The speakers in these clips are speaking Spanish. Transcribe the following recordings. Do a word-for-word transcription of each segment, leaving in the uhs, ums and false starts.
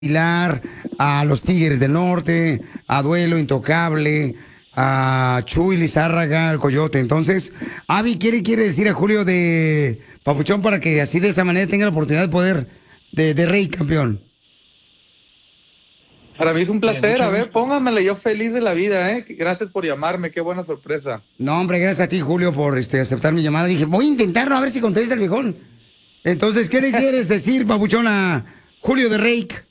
Pilar, a los Tigres del Norte, a Duelo Intocable, a Chuy Lizárraga, al Coyote. Entonces, Avi quiere, quiere decir a Julio de Papuchón para que así de esa manera tenga la oportunidad de poder de, de rey campeón. Para mí es un placer, a ver, pónganmele, yo feliz de la vida, ¿eh? Gracias por llamarme, qué buena sorpresa. No, hombre, gracias a ti, Julio, por este, aceptar mi llamada. Dije, voy a intentarlo a ver si contesta el viejón. Entonces, ¿qué le quieres decir, Papuchón, a Julio de Reik?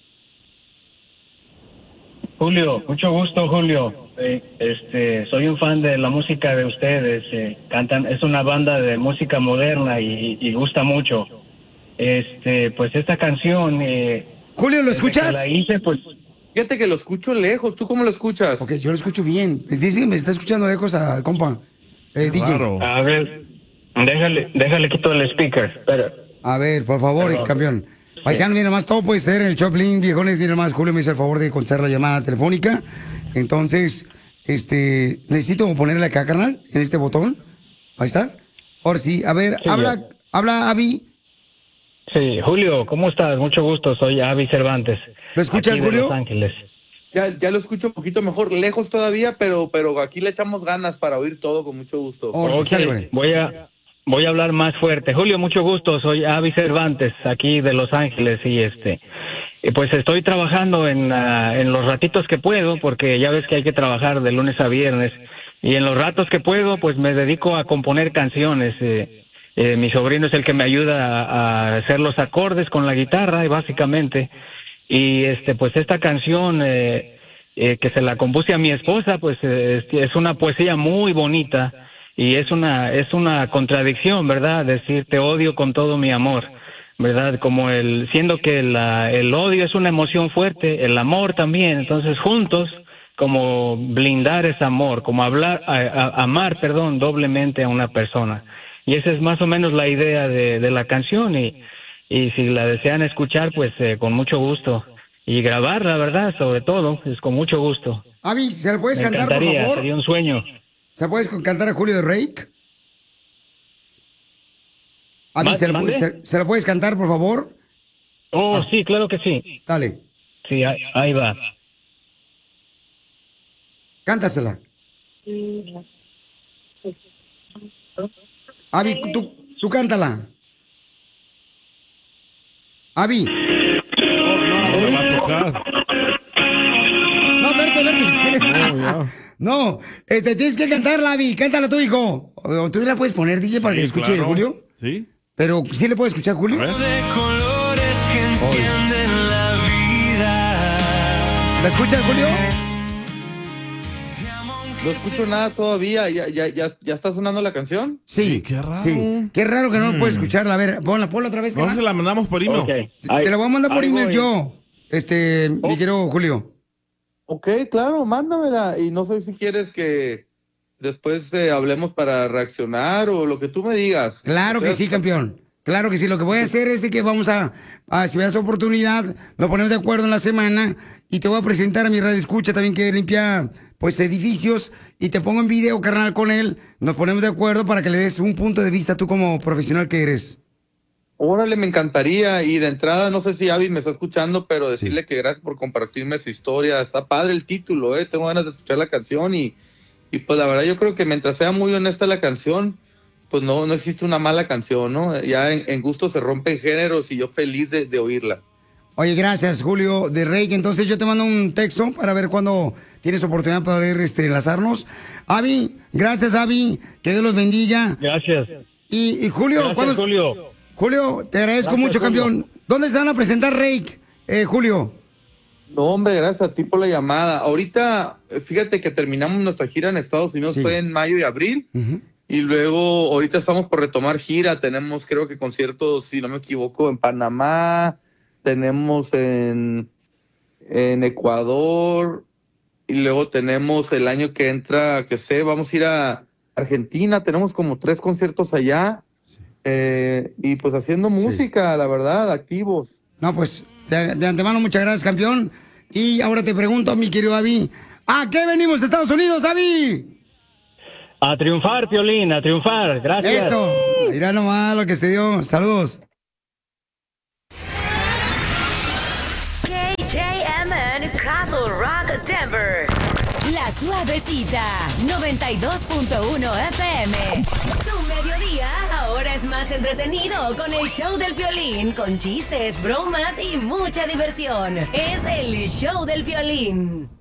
Julio, mucho gusto, Julio. Eh, este, soy un fan de la música de ustedes. Eh, cantan, es una banda de música moderna y, y gusta mucho. Este, pues esta canción. Eh, Julio, ¿lo escuchas? La hice, pues. Fíjate que lo escucho lejos. ¿Tú cómo lo escuchas? Ok, yo lo escucho bien. Dice que me está escuchando lejos al compa. Eh, D J. A ver, déjale, déjale quito el speaker. Espera. A ver, por favor, Perdón. campeón. Paisano, mira más, todo puede ser en el Choplin, viejones, mira más, Julio me hizo el favor de contestar la llamada telefónica. Entonces, este, necesito ponerle acá, carnal, en este botón. Ahí está. Ahora sí, a ver, Sí, habla, ya. habla, Avi. Sí, Julio, ¿cómo estás? Mucho gusto, soy Avi Cervantes. ¿Lo escuchas, aquí de Julio? Los Ángeles. Ya, ya lo escucho un poquito mejor, lejos todavía, pero, pero aquí le echamos ganas para oír todo con mucho gusto. Oh, Ok, sale, güey. voy a voy a hablar más fuerte. Julio, mucho gusto. Soy Avi Cervantes, aquí de Los Ángeles y este, y pues estoy trabajando en ah, en los ratitos que puedo, porque ya ves que hay que trabajar de lunes a viernes y en los ratos que puedo, pues me dedico a componer canciones. Eh, eh, mi sobrino es el que me ayuda a, a hacer los acordes con la guitarra y básicamente y este, pues esta canción eh, eh, que se la compuse a mi esposa, pues eh, es, es una poesía muy bonita. Y es una es una contradicción, ¿verdad? Decir te odio con todo mi amor, ¿verdad? Como el siendo que la, el odio es una emoción fuerte, el amor también. Entonces juntos como blindar ese amor, como hablar a, a, amar, perdón, doblemente a una persona. Y esa es más o menos la idea de, de la canción y y si la desean escuchar, pues eh, con mucho gusto y grabarla, ¿verdad? Sobre todo, es con mucho gusto. Avi, ¿se la puedes Me cantar, por encantaría, favor? sería un sueño. ¿Se puedes cantar a Julio de Reik? Avi, Ma- ¿se la, ¿mande? se, se la puedes cantar, por favor? Oh, sí, claro que sí. Dale, Sí, ahí, ahí va. cántasela. Avi, tú, tú cántala. Avi. No le va a tocar. No, verte, verte. No, ya. No, este, tienes que cantarla, Avi. Cántala tú, hijo. O, o tú la puedes poner, D J, para Sí, que escuche claro. Julio. ¿Sí? Pero, ¿sí le puede escuchar Julio? A ver. De colores que encienden la vida. ¿La escucha Julio? No escucho nada todavía, ¿ya, ya, ya, ya está sonando la canción? Sí. Sí, qué raro. Sí. Qué raro que no Mm. puede escucharla. A ver, ponla, ponla otra vez, No carnal. se la mandamos por email. Ok, ahí- Te la voy a mandar por ahí email voy. yo. Este, mi querido Julio. Ok, claro, mándamela. Y no sé si quieres que después eh, hablemos para reaccionar o lo que tú me digas. Claro O que sea, sí, campeón. Claro que sí. Lo que voy a hacer es de que vamos a, a si me das oportunidad, nos ponemos de acuerdo en la semana y te voy a presentar a mi radio escucha también que limpia pues edificios y te pongo en video, carnal, con él. Nos ponemos de acuerdo para que le des un punto de vista tú como profesional que eres. Órale, me encantaría. Y de entrada, no sé si Avi me está escuchando, pero decirle que gracias por compartirme su historia. Está padre el título, ¿eh? Tengo ganas de escuchar la canción y, y pues la verdad yo creo que mientras sea muy honesta la canción, pues no, no existe una mala canción, ¿no? Ya en, en gusto se rompen géneros y yo feliz de, de oírla. Oye, gracias, Julio de Rey. Entonces yo te mando un texto para ver cuándo tienes oportunidad de poder este, enlazarnos. Avi, gracias, Avi. Que Dios los bendiga. Gracias. Y, y Julio, Gracias, ¿cuándo? Julio. Julio, te agradezco Gracias, mucho, Julio. campeón. ¿Dónde se van a presentar, Rey, eh, Julio? No, hombre, gracias a ti por la llamada. Ahorita, eh, fíjate que terminamos nuestra gira en Estados Unidos, Sí. fue en mayo y abril. Ujú. Y luego, ahorita estamos por retomar gira. Tenemos, creo que conciertos, si no me equivoco, en Panamá. Tenemos en, en Ecuador. Y luego tenemos el año que entra, que sé, vamos a ir a Argentina. Tenemos como tres conciertos allá. Eh, y pues haciendo música, la verdad, activos. No, pues, de, de antemano, muchas gracias, campeón. Y ahora te pregunto, mi querido Avi, ¿a qué venimos a Estados Unidos, Avi? A triunfar, Piolín, a triunfar. Gracias. Eso. Mira nomás lo que se dio. Saludos. ¿Qué J M N Castle Rock, Denver. La Suavecita, noventa y dos punto uno F M. Tu mediodía ahora es más entretenido con el show del Piolín, con chistes, bromas y mucha diversión. Es el show del Piolín.